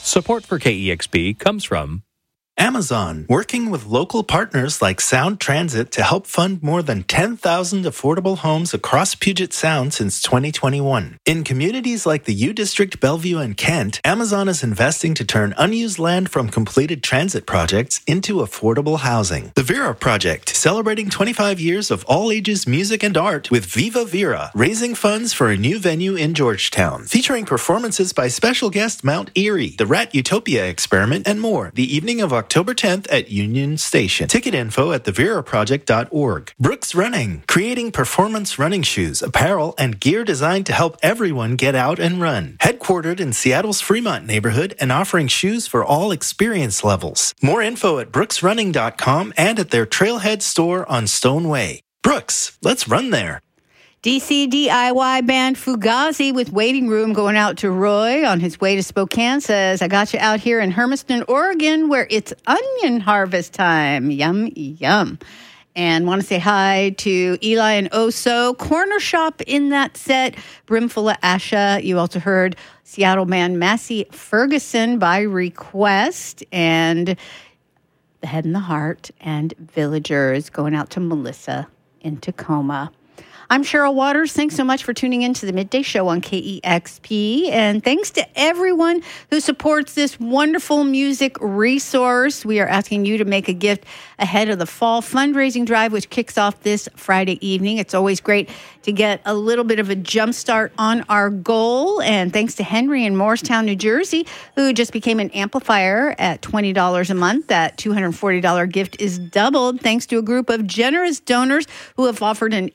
Support for KEXP comes from Amazon, working with local partners like Sound Transit to help fund more than 10,000 affordable homes across Puget Sound since 2021. In communities like the U District, Bellevue, and Kent, Amazon is investing to turn unused land from completed transit projects into affordable housing. The Vera Project, celebrating 25 years of all-ages music and art with Viva Vera, raising funds for a new venue in Georgetown, featuring performances by special guest Mount Erie, the Rat Utopia Experiment, and more. The evening of October 10th at Union Station. Ticket info at theveraproject.org. Brooks Running, creating performance running shoes, apparel, and gear designed to help everyone get out and run. Headquartered in Seattle's Fremont neighborhood and offering shoes for all experience levels. More info at brooksrunning.com and at their Trailhead store on Stoneway. Brooks, let's run there. DC DIY band Fugazi with Waiting Room going out to Roy on his way to Spokane says, I got you out here in Hermiston, Oregon, where it's onion harvest time. Yum, yum. And want to say hi to Eli and Oso. Corner Shop in that set. Brimful of Asha. You also heard Seattle band Massey Ferguson by request. And The Head and the Heart and Villagers going out to Melissa in Tacoma. I'm Cheryl Waters. Thanks so much for tuning in to the Midday Show on KEXP. And thanks to everyone who supports this wonderful music resource. We are asking you to make a gift ahead of the fall fundraising drive, which kicks off this Friday evening. It's always great to get a little bit of a jump start on our goal. And thanks to Henry in Morristown, New Jersey, who just became an amplifier at $20 a month. That $240 gift is doubled thanks to a group of generous donors who have offered an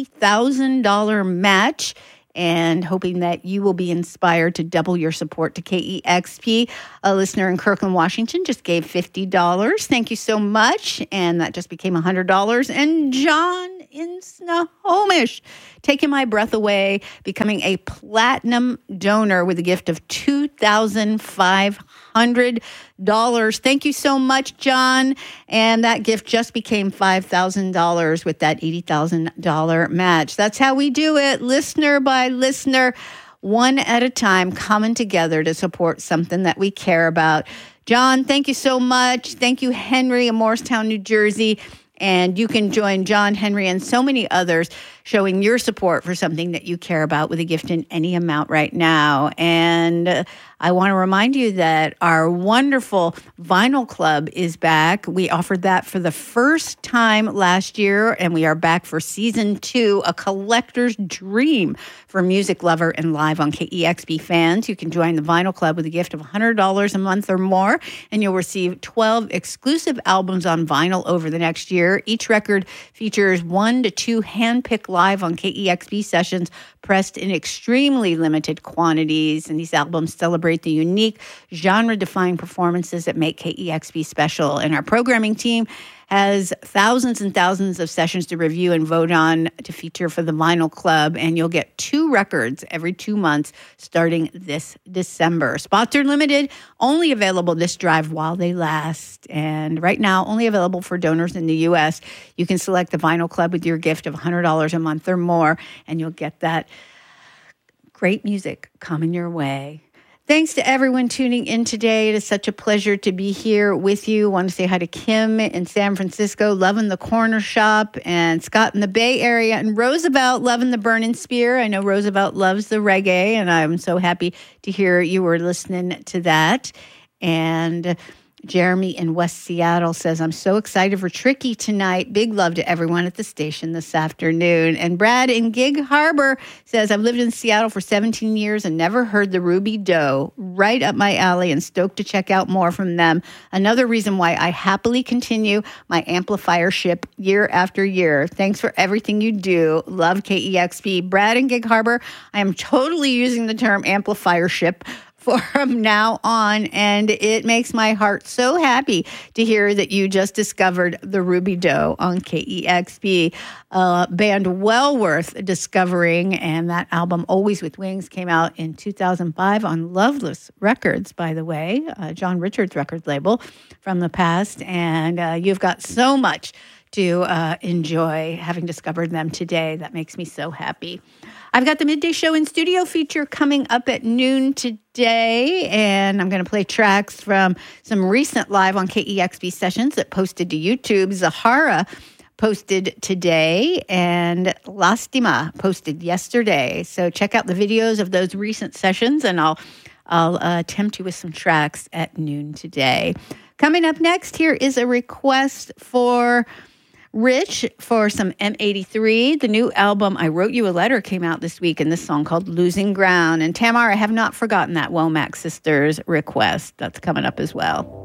$80,000 match, and hoping that you will be inspired to double your support to KEXP. A listener in Kirkland, Washington just gave $50. Thank you so much. And that just became $100. And John in Snohomish, taking my breath away, becoming a platinum donor with a gift of $2,500. Thank you so much, John. And that gift just became $5,000 with that $80,000 match. That's how we do it, listener by listener, one at a time, coming together to support something that we care about. John, thank you so much. Thank you, Henry in Morristown, New Jersey. And you can join John, Henry, and so many others showing your support for something that you care about with a gift in any amount right now. And I want to remind you that our wonderful Vinyl Club is back. We offered that for the first time last year, and we are back for season 2, a collector's dream for music lover and live on KEXP fans. You can join the Vinyl Club with a gift of $100 a month or more, and you'll receive 12 exclusive albums on vinyl over the next year. Each record features 1 to 2 hand-picked live on KEXP sessions pressed in extremely limited quantities. And these albums celebrate the unique genre-defined performances that make KEXP special. And our programming team has thousands and thousands of sessions to review and vote on to feature for the Vinyl Club. And you'll get 2 records every 2 months starting this December. Spots are limited, only available this drive while they last. And right now, only available for donors in the U.S. You can select the Vinyl Club with your gift of $100 a month or more, and you'll get that great music coming your way. Thanks to everyone tuning in today. It is such a pleasure to be here with you. I want to say hi to Kim in San Francisco, loving the Corner Shop, and Scott in the Bay Area, and Roosevelt, loving the Burning Spear. I know Roosevelt loves the reggae, and I'm so happy to hear you were listening to that. And Jeremy in West Seattle says, I'm so excited for Tricky tonight. Big love to everyone at the station this afternoon. And Brad in Gig Harbor says, I've lived in Seattle for 17 years and never heard the Ruby Doe. Right up my alley and stoked to check out more from them. Another reason why I happily continue my amplifiership year after year. Thanks for everything you do. Love KEXP. Brad in Gig Harbor, I am totally using the term amplifiership from now on, and it makes my heart so happy to hear that you just discovered the Ruby Doe on KEXP, band well worth discovering. And that album, Always with Wings, came out in 2005 on Loveless Records, by the way, John Richards record label from the past. And you've got so much to enjoy, having discovered them today. That makes me so happy. I've got the Midday Show in Studio feature coming up at noon today, and I'm going to play tracks from some recent live on KEXP sessions that posted to YouTube. Zahara posted today, and Lastima posted yesterday. So check out the videos of those recent sessions, and I'll tempt you with some tracks at noon today. Coming up next, here is a request for Rich for some M83. The new album, I Wrote You a Letter, came out this week, and this song called Losing Ground. And Tamar, I have not forgotten that Womack Sisters request. That's coming up as well.